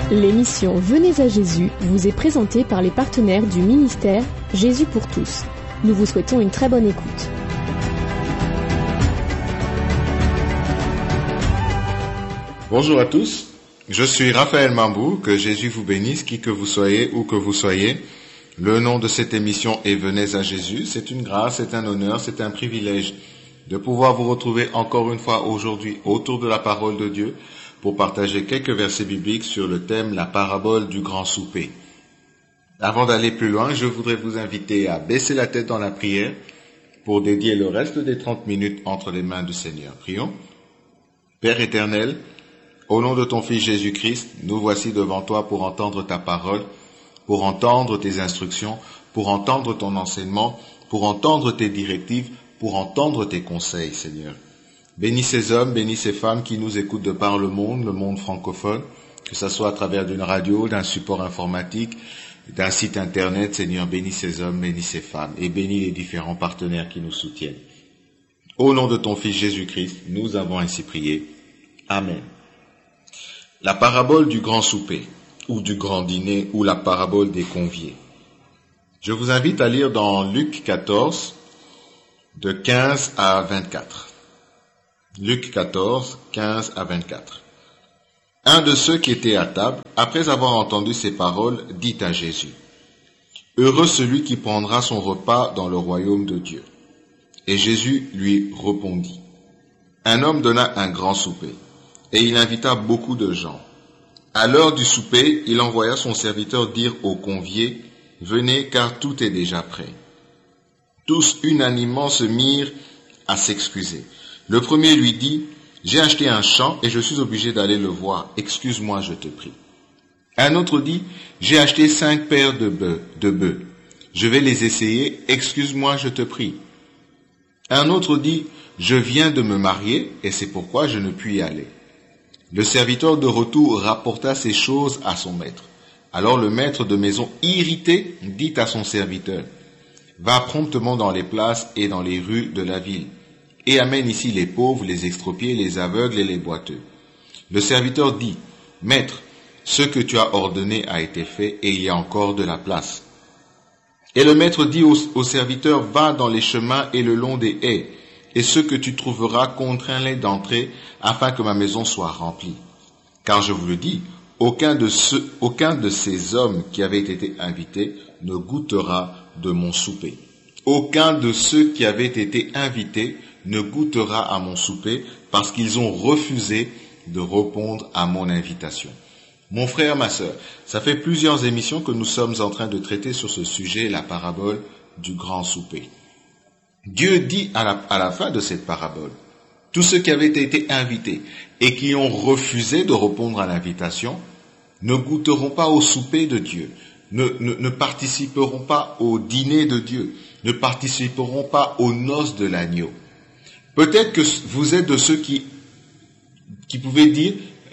L'émission Venez à Jésus vous est présentée par les partenaires du ministère Jésus pour tous. Nous vous souhaitons une très bonne écoute. Bonjour à tous, je suis Raphaël Mambou, que Jésus vous bénisse, qui que vous soyez, où que vous soyez. Le nom de cette émission est Venez à Jésus. C'est une grâce, c'est un honneur, c'est un privilège de pouvoir vous retrouver encore une fois aujourd'hui autour de la parole de Dieu pour partager quelques versets bibliques sur le thème la parabole du grand souper. Avant d'aller plus loin, je voudrais vous inviter à baisser la tête dans la prière pour dédier le reste des 30 minutes entre les mains du Seigneur. Prions. Père éternel, au nom de ton Fils Jésus-Christ, nous voici devant toi pour entendre ta parole, pour entendre tes instructions, pour entendre ton enseignement, pour entendre tes directives, pour entendre tes conseils, Seigneur. Bénis ces hommes, bénis ces femmes qui nous écoutent de par le monde francophone, que ce soit à travers d'une radio, d'un support informatique, d'un site internet. Seigneur, bénis ces hommes, bénis ces femmes et bénis les différents partenaires qui nous soutiennent. Au nom de ton Fils Jésus-Christ, nous avons ainsi prié. Amen. La parabole du grand souper, ou du grand dîner, ou la parabole des conviés. Je vous invite à lire dans Luc 14, de 15 à 24. Luc 14, 15 à 24. Un de ceux qui étaient à table, après avoir entendu ces paroles, dit à Jésus, « Heureux celui qui prendra son repas dans le royaume de Dieu. » Et Jésus lui répondit, « Un homme donna un grand souper, et il invita beaucoup de gens. À l'heure du souper, il envoya son serviteur dire aux conviés, « Venez, car tout est déjà prêt. » Tous unanimement se mirent à s'excuser. Le premier lui dit, « J'ai acheté un champ et je suis obligé d'aller le voir. Excuse-moi, je te prie. » Un autre dit, « J'ai acheté 5 paires de bœufs. Je vais les essayer. Excuse-moi, je te prie. » Un autre dit, « Je viens de me marier et c'est pourquoi je ne puis y aller. » Le serviteur de retour rapporta ces choses à son maître. Alors le maître de maison, irrité, dit à son serviteur, « Va promptement dans les places et dans les rues de la ville, et amène ici les pauvres, les extropiés, les aveugles et les boiteux. » Le serviteur dit, « Maître, ce que tu as ordonné a été fait, et il y a encore de la place. » Et le maître dit au serviteur, « Va dans les chemins et le long des haies, et ceux que tu trouveras, contrains-les d'entrer, afin que ma maison soit remplie. Car je vous le dis, aucun de ces hommes qui avaient été invités ne goûtera de mon souper. Aucun de ceux qui avaient été invités ne goûtera à mon souper, parce qu'ils ont refusé de répondre à mon invitation. » Mon frère, ma sœur, ça fait plusieurs émissions que nous sommes en train de traiter sur ce sujet, la parabole du grand souper. Dieu dit à la fin de cette parabole, tous ceux qui avaient été invités et qui ont refusé de répondre à l'invitation ne goûteront pas au souper de Dieu, ne participeront pas au dîner de Dieu, ne participeront pas aux noces de l'agneau. Peut-être que vous êtes de ceux qui pouvaient dire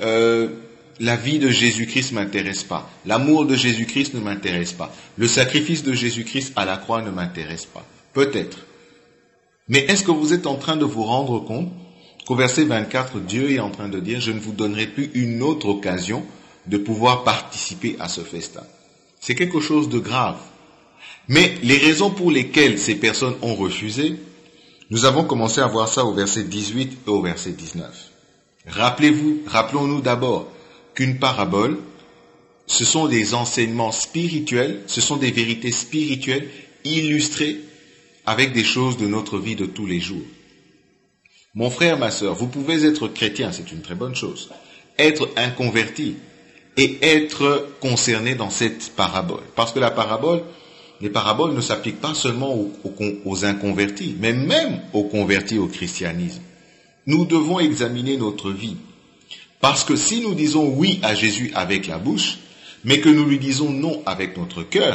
la vie de Jésus-Christ ne m'intéresse pas, l'amour de Jésus-Christ ne m'intéresse pas, le sacrifice de Jésus-Christ à la croix ne m'intéresse pas. Peut-être. Mais est-ce que vous êtes en train de vous rendre compte qu'au verset 24, Dieu est en train de dire « Je ne vous donnerai plus une autre occasion de pouvoir participer à ce festin ». C'est quelque chose de grave. Mais les raisons pour lesquelles ces personnes ont refusé, nous avons commencé à voir ça au verset 18 et au verset 19. Rappelons-nous d'abord qu'une parabole, ce sont des enseignements spirituels, ce sont des vérités spirituelles illustrées avec des choses de notre vie de tous les jours. Mon frère, ma sœur, vous pouvez être chrétien, c'est une très bonne chose, être inconverti et être concerné dans cette parabole. Parce que les paraboles ne s'appliquent pas seulement aux inconvertis, mais même aux convertis au christianisme. Nous devons examiner notre vie. Parce que si nous disons oui à Jésus avec la bouche, mais que nous lui disons non avec notre cœur,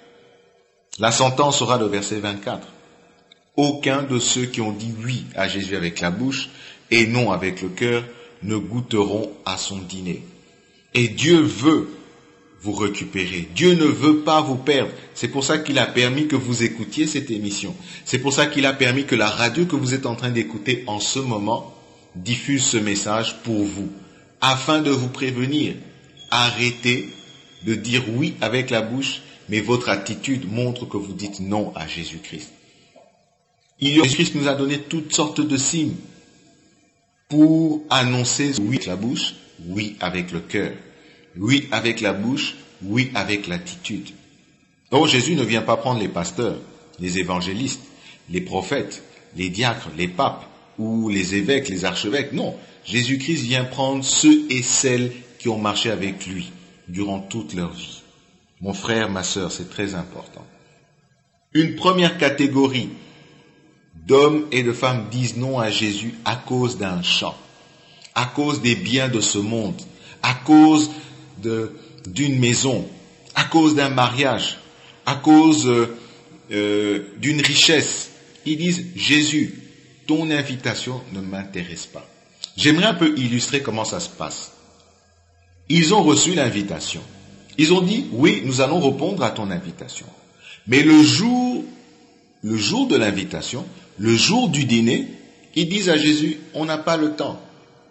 la sentence sera le verset 24. Aucun de ceux qui ont dit oui à Jésus avec la bouche et non avec le cœur ne goûteront à son dîner. Et Dieu veut vous récupérer. Dieu ne veut pas vous perdre. C'est pour ça qu'il a permis que vous écoutiez cette émission. C'est pour ça qu'il a permis que la radio que vous êtes en train d'écouter en ce moment diffuse ce message pour vous, afin de vous prévenir, arrêtez de dire oui avec la bouche, mais votre attitude montre que vous dites non à Jésus-Christ. Jésus-Christ nous a donné toutes sortes de signes pour annoncer oui avec la bouche, oui avec le cœur, oui avec la bouche, oui avec l'attitude. Donc Jésus ne vient pas prendre les pasteurs, les évangélistes, les prophètes, les diacres, les papes ou les évêques, les archevêques. Non, Jésus-Christ vient prendre ceux et celles qui ont marché avec lui durant toute leur vie. Mon frère, ma sœur, c'est très important. Une première catégorie d'hommes et de femmes disent non à Jésus à cause d'un champ, à cause des biens de ce monde, à cause d'une maison, à cause d'un mariage, à cause d'une richesse. Ils disent, Jésus, ton invitation ne m'intéresse pas. J'aimerais un peu illustrer comment ça se passe. Ils ont reçu l'invitation. Ils ont dit, oui, nous allons répondre à ton invitation. Mais le jour de l'invitation, le jour du dîner, ils disent à Jésus, on n'a pas le temps.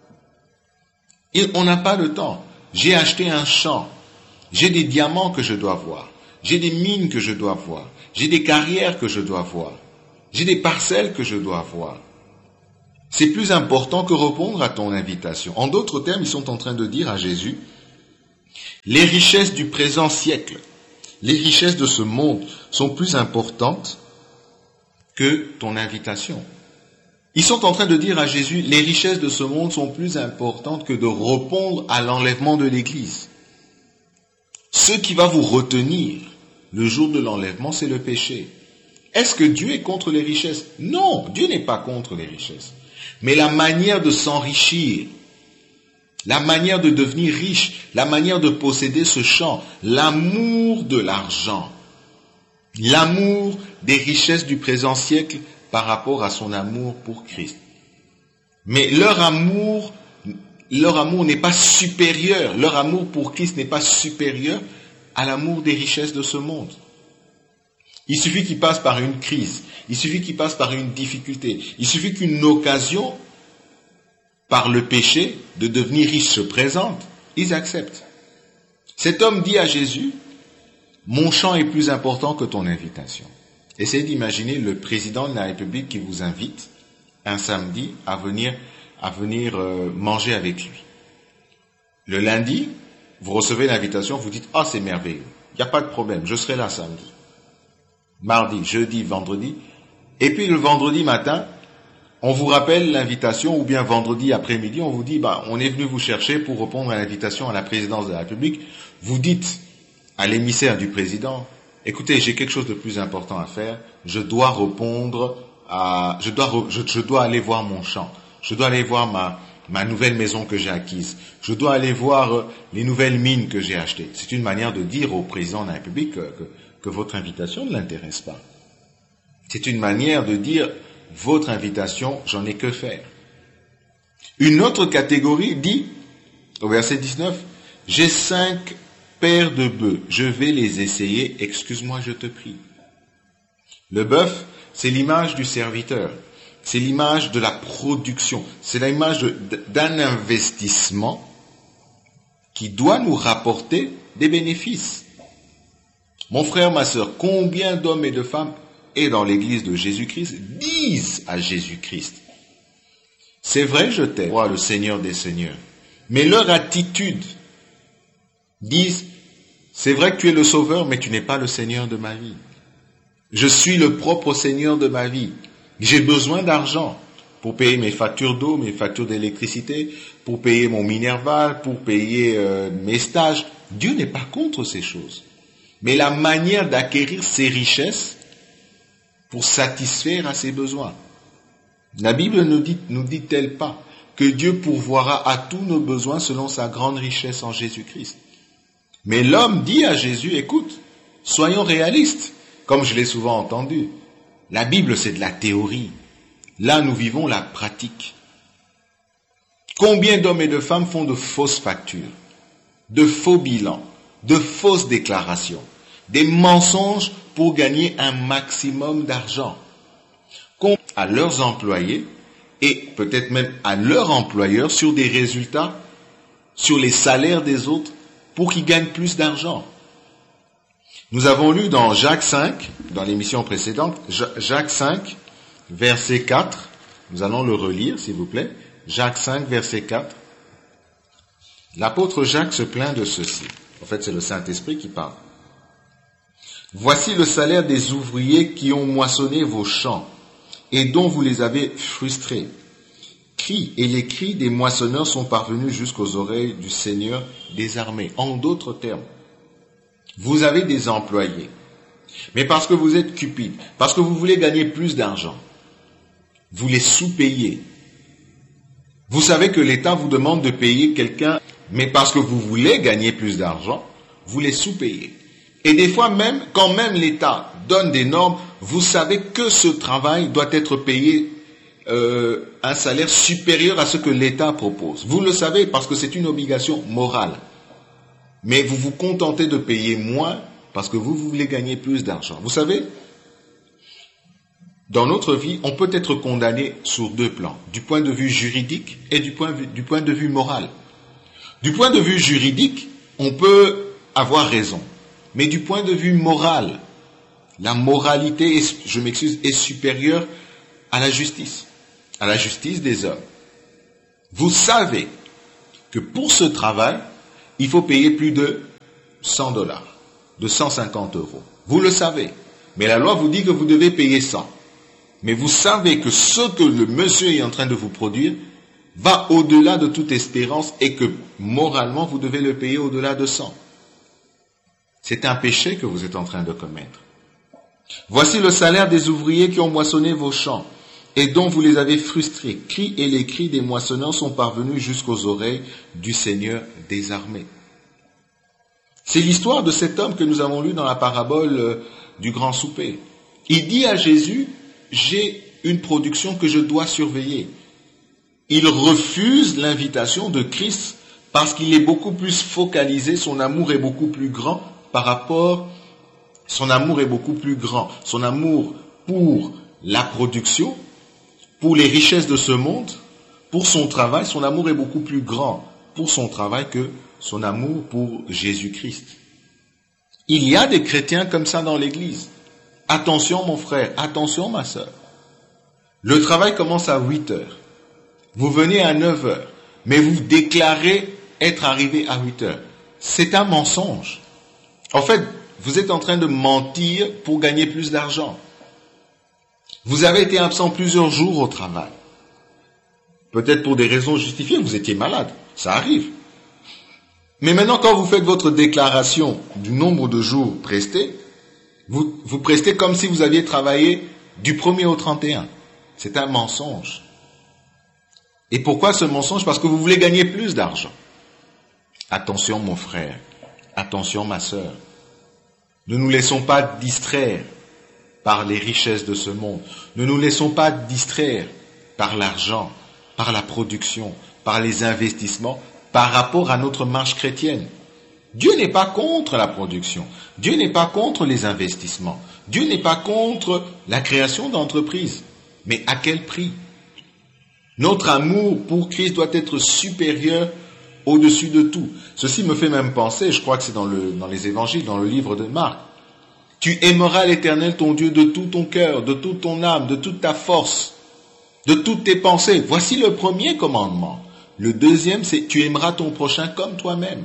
On n'a pas le temps. J'ai acheté un champ. J'ai des diamants que je dois voir. J'ai des mines que je dois voir. J'ai des carrières que je dois voir. J'ai des parcelles que je dois voir. C'est plus important que répondre à ton invitation. En d'autres termes, ils sont en train de dire à Jésus, les richesses du présent siècle, les richesses de ce monde sont plus importantes que ton invitation. Ils sont en train de dire à Jésus, les richesses de ce monde sont plus importantes que de répondre à l'enlèvement de l'Église. Ce qui va vous retenir le jour de l'enlèvement, c'est le péché. Est-ce que Dieu est contre les richesses? Non, Dieu n'est pas contre les richesses. Mais la manière de s'enrichir, la manière de devenir riche, la manière de posséder ce champ, l'amour de l'argent, l'amour des richesses du présent siècle par rapport à son amour pour Christ. Mais leur amour n'est pas supérieur, leur amour pour Christ n'est pas supérieur à l'amour des richesses de ce monde. Il suffit qu'ils passent par une crise, il suffit qu'ils passent par une difficulté, il suffit qu'une occasion, par le péché, de devenir riche se présente, ils acceptent. Cet homme dit à Jésus, mon champ est plus important que ton invitation. Essayez d'imaginer le président de la République qui vous invite un samedi à venir manger avec lui. Le lundi, vous recevez l'invitation, vous dites, ah c'est merveilleux, il n'y a pas de problème, je serai là samedi. Mardi, jeudi, vendredi. Et puis le vendredi matin, on vous rappelle l'invitation, ou bien vendredi après-midi, on vous dit, on est venu vous chercher pour répondre à l'invitation à la présidence de la République. Vous dites à l'émissaire du président, écoutez, j'ai quelque chose de plus important à faire, je dois aller voir mon champ, je dois aller voir ma nouvelle maison que j'ai acquise, je dois aller voir les nouvelles mines que j'ai achetées. C'est une manière de dire au président de la République que votre invitation ne l'intéresse pas. C'est une manière de dire, votre invitation, j'en ai que faire. Une autre catégorie dit, au verset 19, j'ai 5 paires de bœufs, je vais les essayer, excuse-moi, je te prie. Le bœuf, c'est l'image du serviteur, c'est l'image de la production, c'est l'image d'un investissement qui doit nous rapporter des bénéfices. Mon frère, ma sœur, combien d'hommes et de femmes, et dans l'église de Jésus-Christ, disent à Jésus-Christ, c'est vrai, je t'aime, toi, le Seigneur des Seigneurs. Mais leur attitude disent, c'est vrai que tu es le Sauveur, mais tu n'es pas le Seigneur de ma vie. Je suis le propre Seigneur de ma vie. J'ai besoin d'argent pour payer mes factures d'eau, mes factures d'électricité, pour payer mon Minerval, pour payer mes stages. Dieu n'est pas contre ces choses. Mais la manière d'acquérir ces richesses pour satisfaire à ses besoins. La Bible nous dit-elle pas que Dieu pourvoira à tous nos besoins selon sa grande richesse en Jésus-Christ. Mais l'homme dit à Jésus, écoute, soyons réalistes, comme je l'ai souvent entendu. La Bible, c'est de la théorie. Là, nous vivons la pratique. Combien d'hommes et de femmes font de fausses factures, de faux bilans, de fausses déclarations, des mensonges pour gagner un maximum d'argent à leurs employés et peut-être même à leur employeur sur des résultats, sur les salaires des autres pour qu'ils gagnent plus d'argent. Nous avons lu dans Jacques 5, dans l'émission précédente, Jacques 5, verset 4. Nous allons le relire, s'il vous plaît. Jacques 5, verset 4. L'apôtre Jacques se plaint de ceci. En fait, c'est le Saint-Esprit qui parle. Voici le salaire des ouvriers qui ont moissonné vos champs et dont vous les avez frustrés. Cris et les cris des moissonneurs sont parvenus jusqu'aux oreilles du Seigneur des armées. En d'autres termes, vous avez des employés, mais parce que vous êtes cupides, parce que vous voulez gagner plus d'argent, vous les sous-payez. Vous savez que l'État vous demande de payer quelqu'un, mais parce que vous voulez gagner plus d'argent, vous les sous-payez. Et des fois même, quand même l'État donne des normes, vous savez que ce travail doit être payé un salaire supérieur à ce que l'État propose. Vous le savez parce que c'est une obligation morale. Mais vous vous contentez de payer moins parce que vous voulez gagner plus d'argent. Vous savez, dans notre vie, on peut être condamné sur deux plans, du point de vue juridique et du point de vue moral. Du point de vue juridique, on peut avoir raison. Mais du point de vue moral, la moralité, je m'excuse, est supérieure à la justice des hommes. Vous savez que pour ce travail, il faut payer plus de $100, de 150 €. Vous le savez. Mais la loi vous dit que vous devez payer 100. Mais vous savez que ce que le monsieur est en train de vous produire va au-delà de toute espérance et que moralement, vous devez le payer au-delà de 100. C'est un péché que vous êtes en train de commettre. Voici le salaire des ouvriers qui ont moissonné vos champs et dont vous les avez frustrés. Cris et les cris des moissonneurs sont parvenus jusqu'aux oreilles du Seigneur des armées. C'est l'histoire de cet homme que nous avons lu dans la parabole du grand souper. Il dit à Jésus, j'ai une production que je dois surveiller. Il refuse l'invitation de Christ parce qu'il est beaucoup plus focalisé, son amour est beaucoup plus grand son amour pour la production, pour les richesses de ce monde, pour son travail, son amour est beaucoup plus grand pour son travail que son amour pour Jésus-Christ. Il y a des chrétiens comme ça dans l'église. Attention mon frère, attention ma sœur. Le travail commence à 8 heures. Vous venez à 9 heures, mais vous déclarez être arrivé à 8 heures. C'est un mensonge. En fait, vous êtes en train de mentir pour gagner plus d'argent. Vous avez été absent plusieurs jours au travail. Peut-être pour des raisons justifiées, vous étiez malade. Ça arrive. Mais maintenant, quand vous faites votre déclaration du nombre de jours prestés, vous prestez comme si vous aviez travaillé du 1er au 31. C'est un mensonge. Et pourquoi ce mensonge? Parce que vous voulez gagner plus d'argent. Attention mon frère, attention ma sœur. Ne nous laissons pas distraire par les richesses de ce monde. Ne nous laissons pas distraire par l'argent, par la production, par les investissements, par rapport à notre marche chrétienne. Dieu n'est pas contre la production. Dieu n'est pas contre les investissements. Dieu n'est pas contre la création d'entreprises. Mais à quel prix? Notre amour pour Christ doit être supérieur au-dessus de tout. Ceci me fait même penser, je crois que c'est dans les évangiles, dans le livre de Marc. Tu aimeras l'Éternel ton Dieu de tout ton cœur, de toute ton âme, de toute ta force, de toutes tes pensées. Voici le premier commandement. Le deuxième, c'est tu aimeras ton prochain comme toi-même.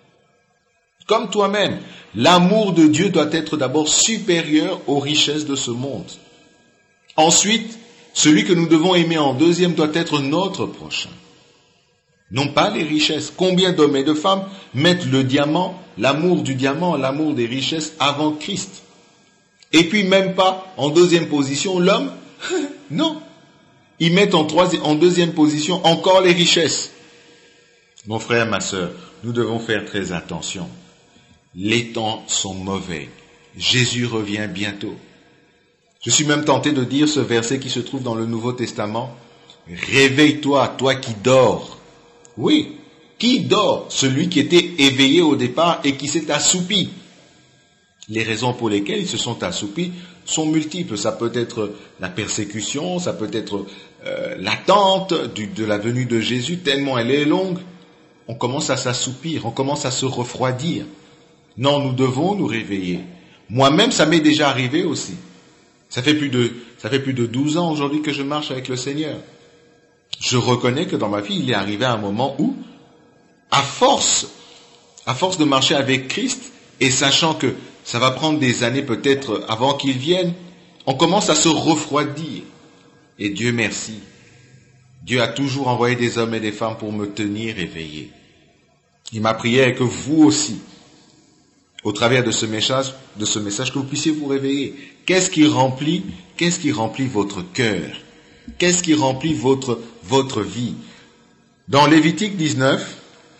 Comme toi-même. L'amour de Dieu doit être d'abord supérieur aux richesses de ce monde. Ensuite, celui que nous devons aimer en deuxième doit être notre prochain. Non pas les richesses. Combien d'hommes et de femmes mettent le diamant, l'amour du diamant, l'amour des richesses avant Christ? Et puis même pas en deuxième position l'homme? Non. Ils mettent en deuxième position encore les richesses. Mon frère, ma sœur, nous devons faire très attention. Les temps sont mauvais. Jésus revient bientôt. Je suis même tenté de dire ce verset qui se trouve dans le Nouveau Testament. Réveille-toi, toi qui dors. Oui, qui dort? Celui qui était éveillé au départ et qui s'est assoupi. Les raisons pour lesquelles ils se sont assoupis sont multiples. Ça peut être la persécution, ça peut être l'attente de la venue de Jésus, tellement elle est longue. on commence à s'assoupir, on commence à se refroidir. Non, nous devons nous réveiller. Moi-même, ça m'est déjà arrivé aussi. Ça fait plus de 12 ans aujourd'hui que je marche avec le Seigneur. Je reconnais que dans ma vie, il est arrivé un moment où, à force de marcher avec Christ, et sachant que ça va prendre des années peut-être avant qu'il vienne, on commence à se refroidir. Et Dieu merci. Dieu a toujours envoyé des hommes et des femmes pour me tenir éveillé. Et ma prière est que vous aussi, au travers de ce message, que vous puissiez vous réveiller. Qu'est-ce qui remplit votre cœur? Qu'est-ce qui remplit votre vie? Dans Lévitique 19,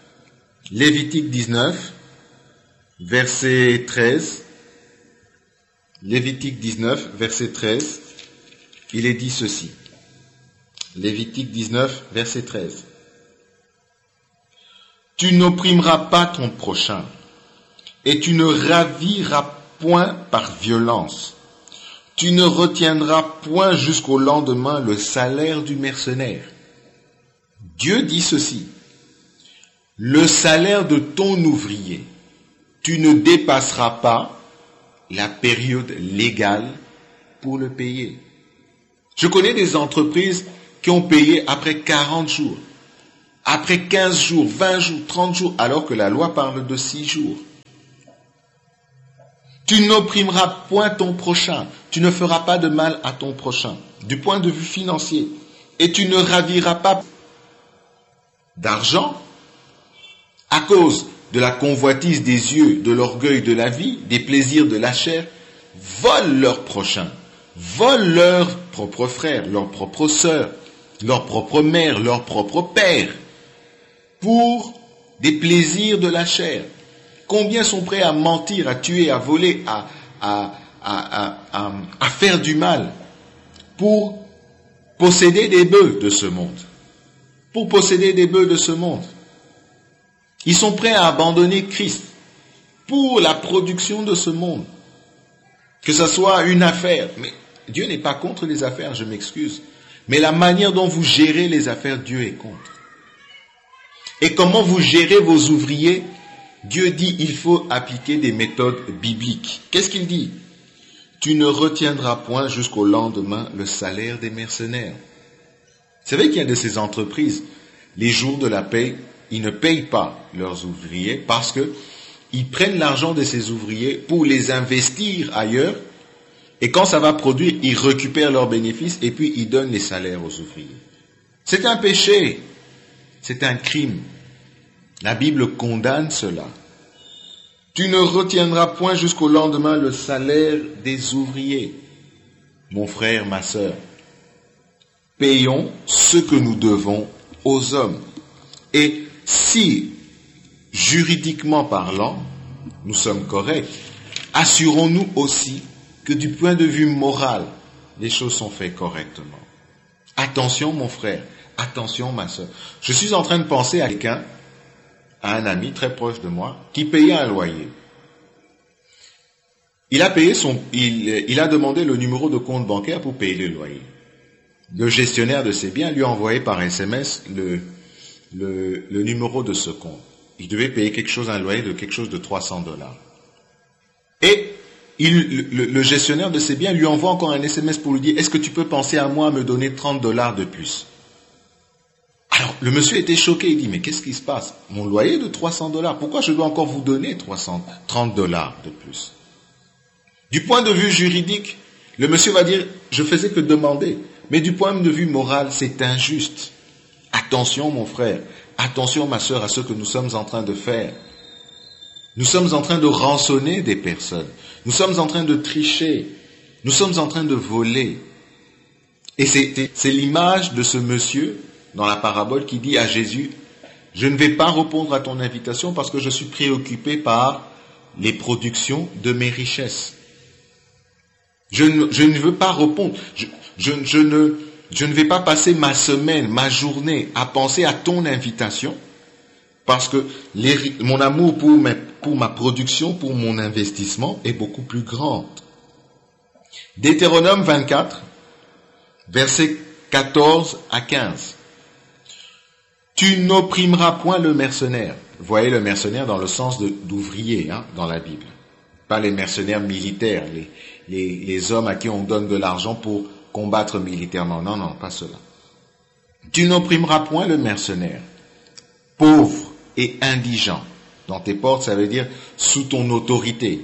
verset 13, Lévitique 19, verset 13, il est dit ceci. Lévitique 19, verset 13. Tu n'opprimeras pas ton prochain, et tu ne raviras point par violence. Tu ne retiendras point jusqu'au lendemain le salaire du mercenaire. Dieu dit ceci. Le salaire de ton ouvrier, tu ne dépasseras pas la période légale pour le payer. Je connais des entreprises qui ont payé après 40 jours, après 15 jours, 20 jours, 30 jours, alors que la loi parle de 6 jours. Tu n'opprimeras point ton prochain, tu ne feras pas de mal à ton prochain, du point de vue financier, et tu ne raviras pas d'argent à cause de la convoitise des yeux, de l'orgueil de la vie, des plaisirs de la chair, volent leurs prochains, volent leurs propres frères, leurs propres sœurs, leur propre mère, leur propre père, pour des plaisirs de la chair. Combien sont prêts à mentir, à tuer, à voler, à faire du mal pour posséder des bœufs de ce monde? Pour posséder des bœufs de ce monde. Ils sont prêts à abandonner Christ pour la production de ce monde. Que ce soit une affaire. Mais Dieu n'est pas contre les affaires, je m'excuse. Mais la manière dont vous gérez les affaires, Dieu est contre. Et comment vous gérez vos ouvriers? Dieu dit il faut appliquer des méthodes bibliques. Qu'est-ce qu'il dit? Tu ne retiendras point jusqu'au lendemain le salaire des mercenaires. Vous savez qu'il y a de ces entreprises, les jours de la paie, ils ne payent pas leurs ouvriers parce que ils prennent l'argent de ces ouvriers pour les investir ailleurs. Et quand ça va produire, ils récupèrent leurs bénéfices et puis ils donnent les salaires aux ouvriers. C'est un péché. C'est un crime. La Bible condamne cela. Tu ne retiendras point jusqu'au lendemain le salaire des ouvriers. Mon frère, ma sœur, payons ce que nous devons aux hommes. Et si, juridiquement parlant, nous sommes corrects, assurons-nous aussi que du point de vue moral, les choses sont faites correctement. Attention mon frère, attention ma sœur. Je suis en train de penser à quelqu'un, à un ami très proche de moi, qui payait un loyer. Il a demandé le numéro de compte bancaire pour payer le loyer. Le gestionnaire de ses biens lui a envoyé par SMS le numéro de ce compte. Il devait payer un loyer de quelque chose de $300. Et le gestionnaire de ses biens lui envoie encore un SMS pour lui dire, est-ce que tu peux penser à moi à me donner $30 de plus? Alors, le monsieur était choqué, il dit, mais qu'est-ce qui se passe? Mon loyer est de $300, pourquoi je dois encore vous donner $30 de plus? Du point de vue juridique, le monsieur va dire, je faisais que demander. Mais du point de vue moral, c'est injuste. Attention mon frère, attention ma sœur à ce que nous sommes en train de faire. Nous sommes en train de rançonner des personnes. Nous sommes en train de tricher. Nous sommes en train de voler. Et c'est l'image de ce monsieur dans la parabole qui dit à Jésus, je ne vais pas répondre à ton invitation parce que je suis préoccupé par les productions de mes richesses. Je ne veux pas répondre. Je ne vais pas passer ma semaine, ma journée à penser à ton invitation parce que mon amour pour ma production, pour mon investissement est beaucoup plus grand. Deutéronome 24, versets 14 à 15. Tu n'opprimeras point le mercenaire. Vous voyez le mercenaire dans le sens d'ouvrier dans la Bible. Pas les mercenaires militaires, les hommes à qui on donne de l'argent pour combattre militairement. Non, non, pas cela. Tu n'opprimeras point le mercenaire, pauvre et indigent. Dans tes portes, ça veut dire sous ton autorité.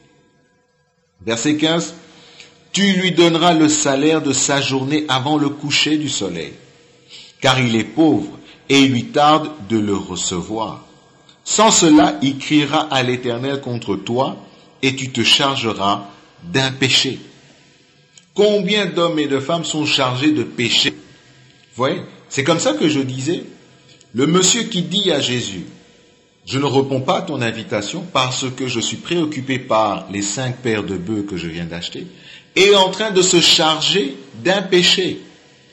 Verset 15. Tu lui donneras le salaire de sa journée avant le coucher du soleil, car il est pauvre et il lui tarde de le recevoir. Sans cela, il criera à l'Éternel contre toi et tu te chargeras d'un péché. Combien d'hommes et de femmes sont chargés de péché? Vous voyez, c'est comme ça que je disais, le monsieur qui dit à Jésus, je ne réponds pas à ton invitation parce que je suis préoccupé par les 5 paires de bœufs que je viens d'acheter, est en train de se charger d'un péché.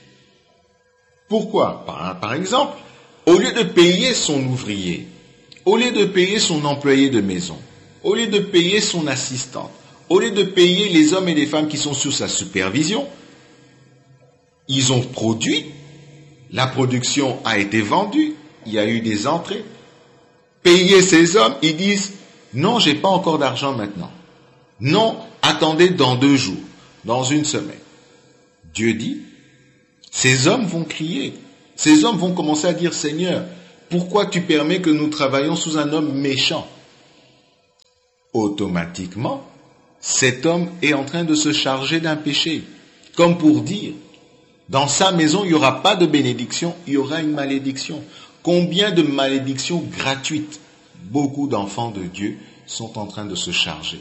Pourquoi? Par exemple, au lieu de payer son ouvrier, au lieu de payer son employé de maison, au lieu de payer son assistante, au lieu de payer les hommes et les femmes qui sont sous sa supervision, ils ont produit, la production a été vendue, il y a eu des entrées. Payer ces hommes, ils disent, non, j'ai pas encore d'argent maintenant. Non, attendez dans 2 jours, dans 1 semaine. Dieu dit, ces hommes vont crier, ces hommes vont commencer à dire, Seigneur, pourquoi tu permets que nous travaillions sous un homme méchant? Automatiquement, cet homme est en train de se charger d'un péché. Comme pour dire, dans sa maison, il n'y aura pas de bénédiction, il y aura une malédiction. Combien de malédictions gratuites beaucoup d'enfants de Dieu sont en train de se charger?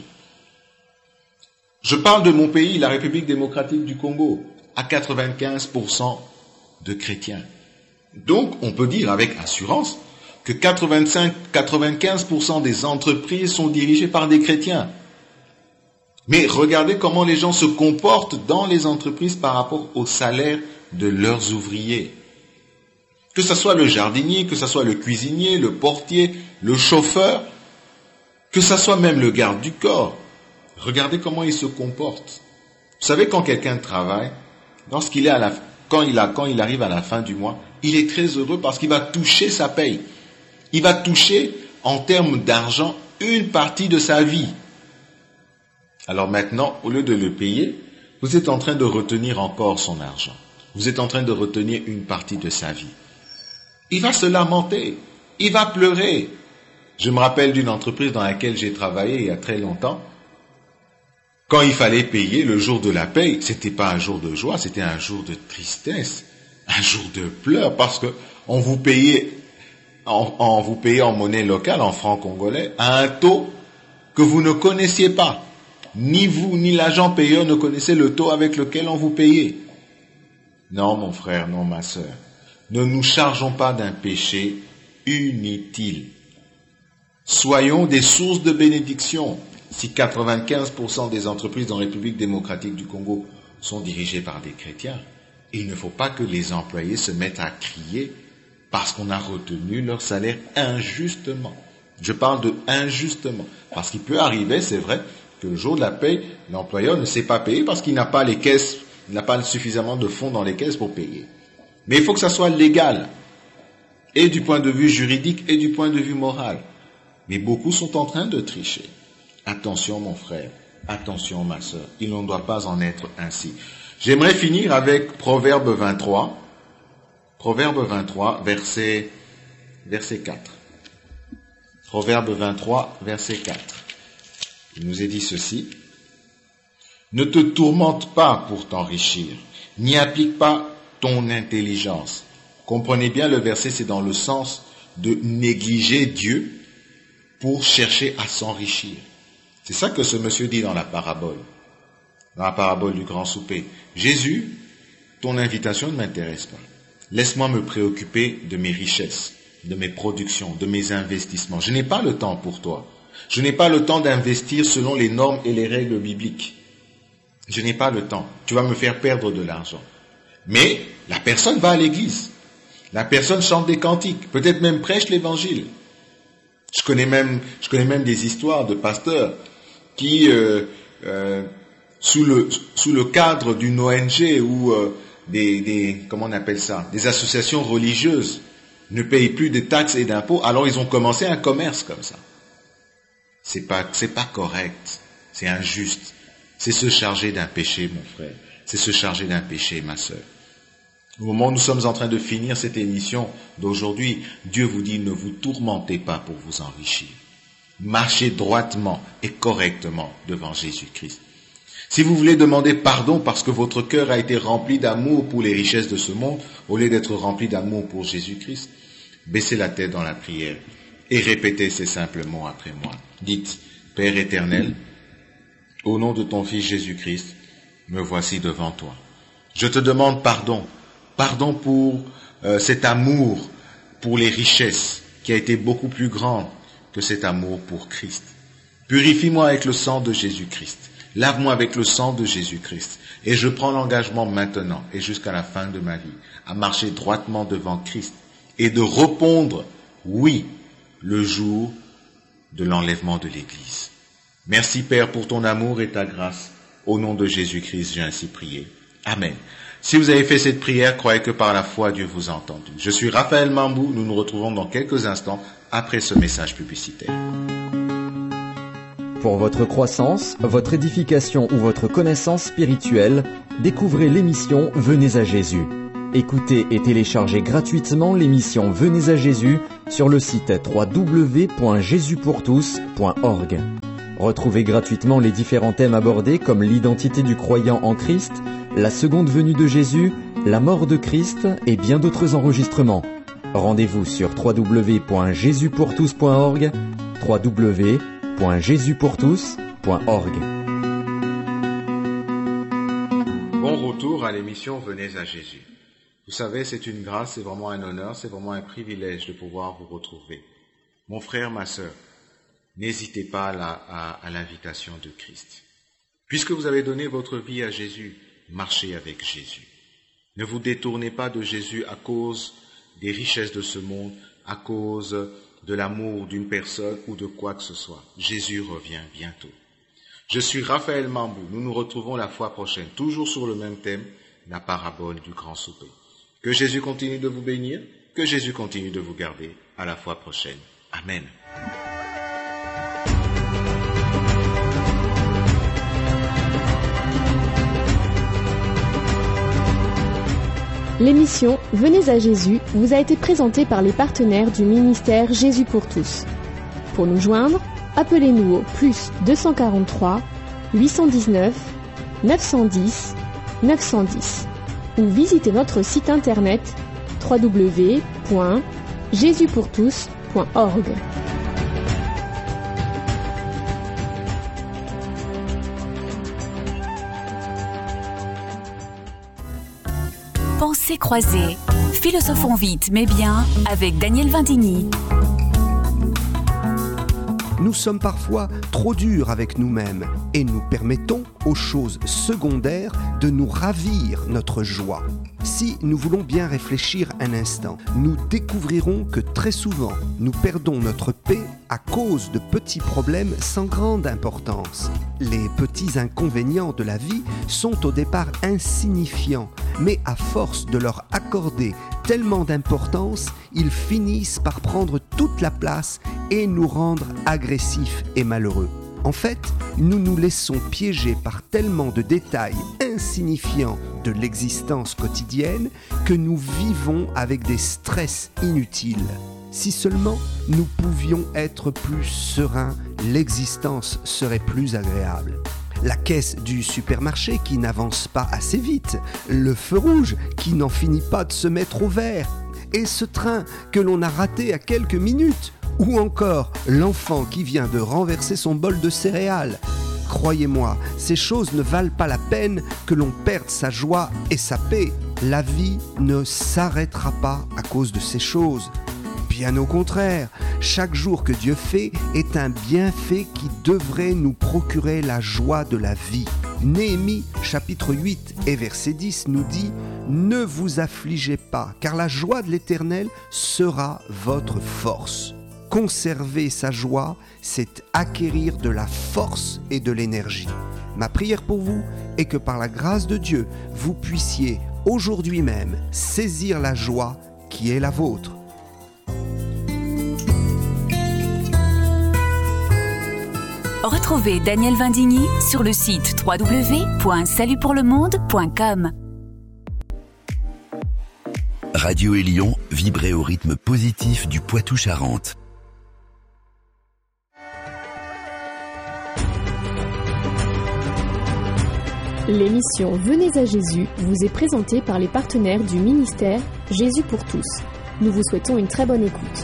Je parle de mon pays, la République démocratique du Congo, à 95% de chrétiens. Donc, on peut dire avec assurance que 95% des entreprises sont dirigées par des chrétiens. Mais regardez comment les gens se comportent dans les entreprises par rapport au salaire de leurs ouvriers. Que ce soit le jardinier, que ce soit le cuisinier, le portier, le chauffeur, que ce soit même le garde du corps. Regardez comment il se comporte. Vous savez, quand quelqu'un travaille, quand il arrive à la fin du mois, il est très heureux parce qu'il va toucher sa paye. Il va toucher, en termes d'argent, une partie de sa vie. Alors maintenant, au lieu de le payer, vous êtes en train de retenir encore son argent. Vous êtes en train de retenir une partie de sa vie. Il va se lamenter, il va pleurer. Je me rappelle d'une entreprise dans laquelle j'ai travaillé il y a très longtemps. Quand il fallait payer le jour de la paye, c'était pas un jour de joie, c'était un jour de tristesse, un jour de pleurs, parce que on vous payait en monnaie locale, en francs congolais, à un taux que vous ne connaissiez pas. Ni vous, ni l'agent payeur ne connaissez le taux avec lequel on vous payait. Non, mon frère, non, ma sœur. Ne nous chargeons pas d'un péché inutile. Soyons des sources de bénédiction. Si 95% des entreprises dans la République démocratique du Congo sont dirigées par des chrétiens, il ne faut pas que les employés se mettent à crier parce qu'on a retenu leur salaire injustement. Je parle de injustement. Parce qu'il peut arriver, c'est vrai, que le jour de la paye, l'employeur ne sait pas payer parce qu'il n'a pas les caisses, il n'a pas suffisamment de fonds dans les caisses pour payer. Mais il faut que ça soit légal, et du point de vue juridique et du point de vue moral. Mais beaucoup sont en train de tricher. Attention mon frère, attention ma sœur, il n'en doit pas en être ainsi. J'aimerais finir avec Proverbe 23. Proverbe 23, verset 4. Proverbe 23, verset 4. Il nous est dit ceci. Ne te tourmente pas pour t'enrichir, n'y applique pas ton intelligence. Comprenez bien, le verset, c'est dans le sens de négliger Dieu pour chercher à s'enrichir. C'est ça que ce monsieur dit dans la parabole du grand souper. Jésus, ton invitation ne m'intéresse pas. Laisse-moi me préoccuper de mes richesses, de mes productions, de mes investissements. Je n'ai pas le temps pour toi. Je n'ai pas le temps d'investir selon les normes et les règles bibliques. Je n'ai pas le temps. Tu vas me faire perdre de l'argent. Mais la personne va à l'église. La personne chante des cantiques, peut-être même prêche l'évangile. Je connais même des histoires de pasteurs qui, sous le cadre d'une ONG ou comment on appelle ça, des associations religieuses, ne payent plus de taxes et d'impôts, alors ils ont commencé un commerce comme ça. C'est pas correct, c'est injuste. C'est se charger d'un péché, mon frère. C'est se charger d'un péché, ma sœur. Au moment où nous sommes en train de finir cette émission d'aujourd'hui, Dieu vous dit, ne vous tourmentez pas pour vous enrichir. Marchez droitement et correctement devant Jésus-Christ. Si vous voulez demander pardon parce que votre cœur a été rempli d'amour pour les richesses de ce monde, au lieu d'être rempli d'amour pour Jésus-Christ, baissez la tête dans la prière et répétez ces simples mots après moi. Dites, Père éternel, au nom de ton Fils Jésus-Christ, me voici devant toi. Je te demande pardon. Pardon pour cet amour pour les richesses qui a été beaucoup plus grand que cet amour pour Christ. Purifie-moi avec le sang de Jésus-Christ. Lave-moi avec le sang de Jésus-Christ. Et je prends l'engagement maintenant et jusqu'à la fin de ma vie à marcher droitement devant Christ et de répondre oui le jour de l'enlèvement de l'Église. Merci Père pour ton amour et ta grâce. Au nom de Jésus-Christ, j'ai ainsi prié. Amen. Si vous avez fait cette prière, croyez que par la foi, Dieu vous a entendu. Je suis Raphaël Mambou. Nous nous retrouvons dans quelques instants après ce message publicitaire. Pour votre croissance, votre édification ou votre connaissance spirituelle, découvrez l'émission Venez à Jésus. Écoutez et téléchargez gratuitement l'émission Venez à Jésus sur le site www.jesuspourtous.org. Retrouvez gratuitement les différents thèmes abordés comme l'identité du croyant en Christ, la seconde venue de Jésus, la mort de Christ et bien d'autres enregistrements. Rendez-vous sur www.jesuspourtous.org, www.jesuspourtous.org. Bon retour à l'émission Venez à Jésus. Vous savez, c'est une grâce, c'est vraiment un honneur, c'est vraiment un privilège de pouvoir vous retrouver. Mon frère, ma sœur, n'hésitez pas à l'invitation de Christ. Puisque vous avez donné votre vie à Jésus, marchez avec Jésus. Ne vous détournez pas de Jésus à cause des richesses de ce monde, à cause de l'amour d'une personne ou de quoi que ce soit. Jésus revient bientôt. Je suis Raphaël Mambou. Nous nous retrouvons la fois prochaine, toujours sur le même thème, la parabole du grand souper. Que Jésus continue de vous bénir, que Jésus continue de vous garder. À la fois prochaine. Amen. L'émission Venez à Jésus vous a été présentée par les partenaires du ministère Jésus pour tous. Pour nous joindre, appelez-nous au +243 819 910 910 ou visitez notre site internet www.jesuspourtous.org. Pensées croisées, philosophons vite mais bien avec Daniel Vindini. Nous sommes parfois trop durs avec nous-mêmes et nous permettons aux choses secondaires de nous ravir notre joie. Si nous voulons bien réfléchir un instant, nous découvrirons que très souvent, nous perdons notre paix à cause de petits problèmes sans grande importance. Les petits inconvénients de la vie sont au départ insignifiants, mais à force de leur accorder tellement d'importance, ils finissent par prendre toute la place et nous rendre agressifs et malheureux. En fait, nous nous laissons piéger par tellement de détails insignifiants de l'existence quotidienne que nous vivons avec des stress inutiles. Si seulement nous pouvions être plus sereins, l'existence serait plus agréable. La caisse du supermarché qui n'avance pas assez vite, le feu rouge qui n'en finit pas de se mettre au vert, et ce train que l'on a raté à quelques minutes, ou encore l'enfant qui vient de renverser son bol de céréales. Croyez-moi, ces choses ne valent pas la peine que l'on perde sa joie et sa paix. La vie ne s'arrêtera pas à cause de ces choses. Bien au contraire, chaque jour que Dieu fait est un bienfait qui devrait nous procurer la joie de la vie. Néhémie, chapitre 8 et verset 10 nous dit « Ne vous affligez pas, car la joie de l'Éternel sera votre force. » Conserver sa joie, c'est acquérir de la force et de l'énergie. Ma prière pour vous est que par la grâce de Dieu, vous puissiez aujourd'hui même saisir la joie qui est la vôtre. Retrouvez Daniel Vindigny sur le site www.salutpourlemonde.com. Radio Élion, vibrez au rythme positif du Poitou-Charentes. L'émission Venez à Jésus vous est présentée par les partenaires du ministère Jésus pour tous. Nous vous souhaitons une très bonne écoute.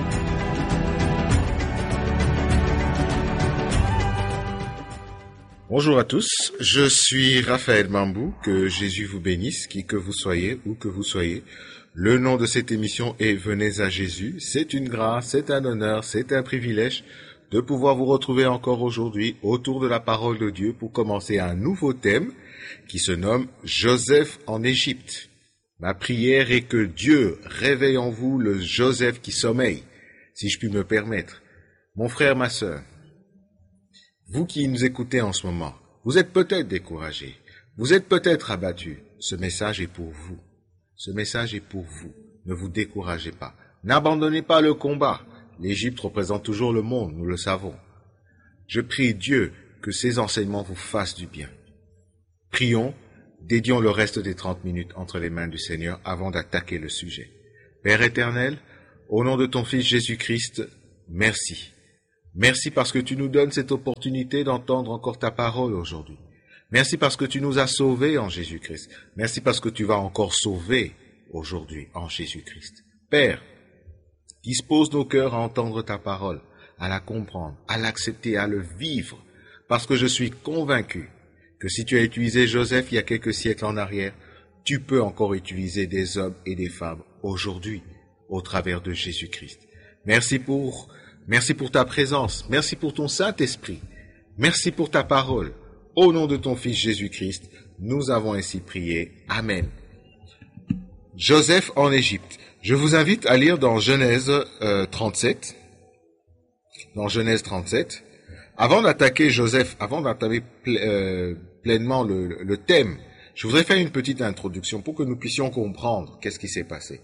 Bonjour à tous, je suis Raphaël Mambou, que Jésus vous bénisse, qui que vous soyez, où que vous soyez. Le nom de cette émission est Venez à Jésus. C'est une grâce, c'est un honneur, c'est un privilège de pouvoir vous retrouver encore aujourd'hui autour de la parole de Dieu pour commencer un nouveau thème qui se nomme Joseph en Égypte. Ma prière est que Dieu réveille en vous le Joseph qui sommeille, si je puis me permettre. Mon frère, ma sœur, vous qui nous écoutez en ce moment, vous êtes peut-être découragés, vous êtes peut-être abattus. Ce message est pour vous. Ce message est pour vous. Ne vous découragez pas. N'abandonnez pas le combat. L'Égypte représente toujours le monde, nous le savons. Je prie Dieu que ces enseignements vous fassent du bien. Prions, dédions le reste des 30 minutes entre les mains du Seigneur avant d'attaquer le sujet. Père éternel, au nom de ton Fils Jésus-Christ, merci. Merci parce que tu nous donnes cette opportunité d'entendre encore ta parole aujourd'hui. Merci parce que tu nous as sauvés en Jésus-Christ. Merci parce que tu vas encore sauver aujourd'hui en Jésus-Christ. Père, dispose nos cœurs à entendre ta parole, à la comprendre, à l'accepter, à le vivre, parce que je suis convaincu que si tu as utilisé Joseph il y a quelques siècles en arrière, tu peux encore utiliser des hommes et des femmes aujourd'hui, au travers de Jésus-Christ. Merci pour ta présence, merci pour ton Saint-Esprit, merci pour ta parole. Au nom de ton Fils Jésus-Christ, nous avons ainsi prié. Amen. Joseph en Égypte. Je vous invite à lire dans Genèse 37. Dans Genèse 37. Avant d'attaquer Joseph, avant d'attaquer pleinement le thème, je voudrais faire une petite introduction pour que nous puissions comprendre qu'est-ce qui s'est passé.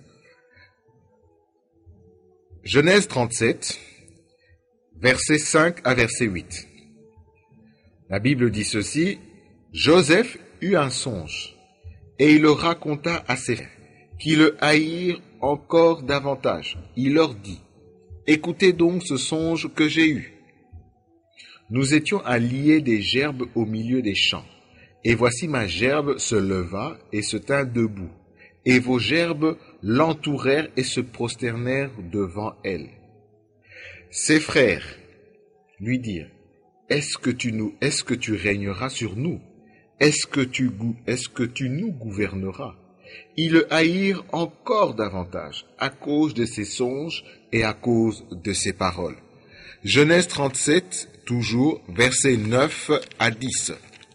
Genèse 37, verset 5 à verset 8. La Bible dit ceci: Joseph eut un songe, et il le raconta à ses frères, qui le haïrent encore davantage. Il leur dit: Écoutez donc ce songe que j'ai eu. Nous étions à lier des gerbes au milieu des champs, et voici ma gerbe se leva et se tint debout, et vos gerbes l'entourèrent et se prosternèrent devant elle. Ses frères lui dirent: Est-ce que tu régneras sur nous? Est-ce que tu nous gouverneras? Ils le haïrent encore davantage, à cause de ses songes et à cause de ses paroles. Genèse 37, toujours, versets 9 à 10.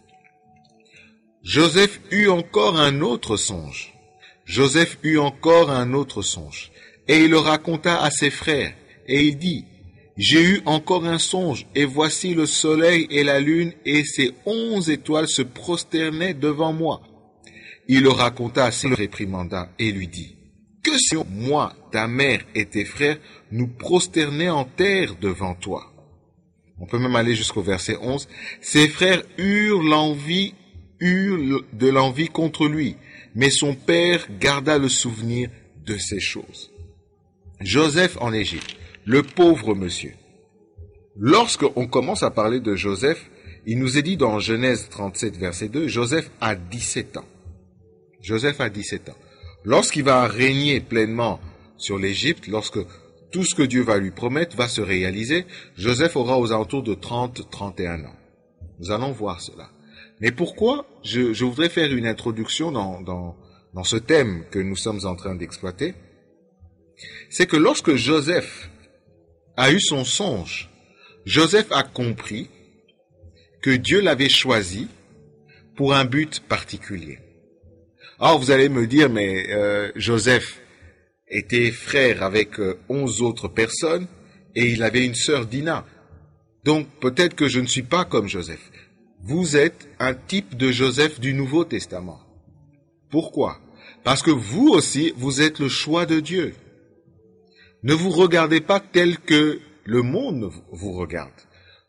Joseph eut encore un autre songe. Joseph eut encore un autre songe, et il le raconta à ses frères, et il dit: J'ai eu encore un songe, et voici le soleil et la lune et ses 11 étoiles se prosternaient devant moi. Il le raconta à ses réprimanda et lui dit: Que si moi, ta mère et tes frères nous prosternaient en terre devant toi? On peut même aller jusqu'au verset 11. Ses frères eurent de l'envie contre lui, mais son père garda le souvenir de ces choses. Joseph en Égypte. Le pauvre monsieur. Lorsqu'on commence à parler de Joseph, il nous est dit dans Genèse 37, verset 2, Joseph a 17 ans. Joseph a 17 ans. Lorsqu'il va régner pleinement sur l'Égypte, lorsque tout ce que Dieu va lui promettre va se réaliser, Joseph aura aux alentours de 30-31 ans. Nous allons voir cela. Mais pourquoi je voudrais faire une introduction dans ce thème que nous sommes en train d'exploiter? C'est que lorsque Joseph a eu son songe, Joseph a compris que Dieu l'avait choisi pour un but particulier. Alors vous allez me dire, mais Joseph était frère avec 11 autres personnes et il avait une sœur Dina. Donc peut-être que je ne suis pas comme Joseph. Vous êtes un type de Joseph du Nouveau Testament. Pourquoi? Parce que vous aussi, vous êtes le choix de Dieu. Ne vous regardez pas tel que le monde vous regarde.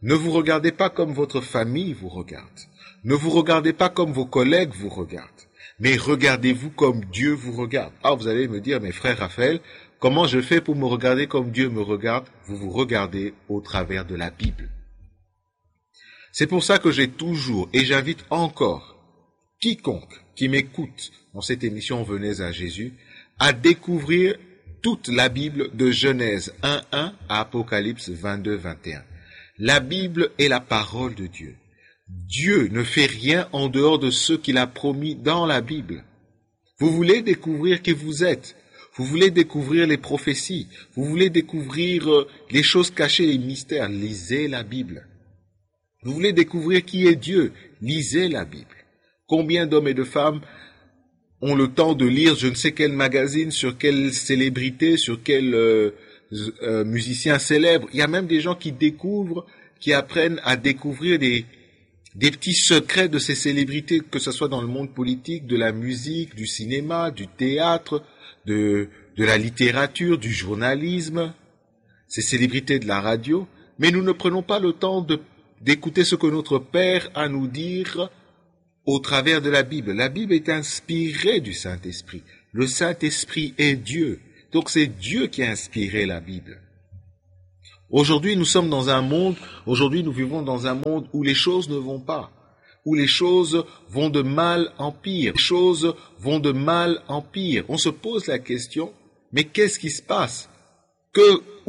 Ne vous regardez pas comme votre famille vous regarde. Ne vous regardez pas comme vos collègues vous regardent. Mais regardez-vous comme Dieu vous regarde. Ah, vous allez me dire, mes frères Raphaël, comment je fais pour me regarder comme Dieu me regarde? Vous vous regardez au travers de la Bible. C'est pour ça que j'ai toujours, et j'invite encore, quiconque qui m'écoute dans cette émission Venez à Jésus, à découvrir toute la Bible de Genèse 1:1 à Apocalypse 22:21. La Bible est la parole de Dieu. Dieu ne fait rien en dehors de ce qu'il a promis dans la Bible. Vous voulez découvrir qui vous êtes. Vous voulez découvrir les prophéties. Vous voulez découvrir les choses cachées, les mystères. Lisez la Bible. Vous voulez découvrir qui est Dieu. Lisez la Bible. Combien d'hommes et de femmes ont le temps de lire je ne sais quel magazine, sur quelle célébrité, sur quel musicien célèbre. Il y a même des gens qui découvrent, qui apprennent à découvrir des petits secrets de ces célébrités, que ce soit dans le monde politique, de la musique, du cinéma, du théâtre, de la littérature, du journalisme, ces célébrités de la radio. Mais nous ne prenons pas le temps d'écouter ce que notre Père a à nous dire au travers de la Bible. La Bible est inspirée du Saint-Esprit. Le Saint-Esprit est Dieu. Donc c'est Dieu qui a inspiré la Bible. Aujourd'hui, nous vivons dans un monde où les choses ne vont pas, où les choses vont de mal en pire. Les choses vont de mal en pire. On se pose la question, mais qu'est-ce qui se passe?